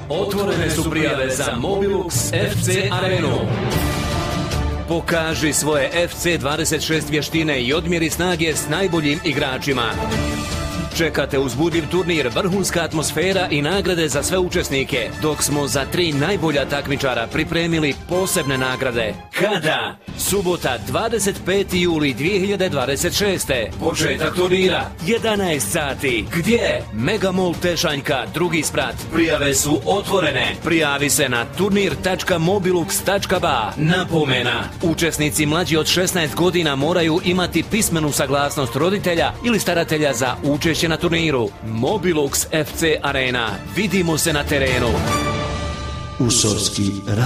Otvorene su prijave za Mobilux FC Arenu. Pokaži svoje FC26 vještine i odmjeri snage s najboljim igračima. Čekate uzbudljiv turnir, vrhunska atmosfera i nagrade za sve učesnike, dok smo za 3 najbolja takmičara pripremili posebne nagrade. Kada? Subota 25. juli 2026. Početak turnira 11 sati. Gdje? Megamall Tešanjka, drugi sprat. Prijave su otvorene. Prijavi se na turnir.mobilux.ba. Napomena. Učesnici mlađi od 16 godina moraju imati pismenu saglasnost roditelja ili staratelja za učešće na turniru. Mobilux FC Arena. Vidimo se na terenu. Usorski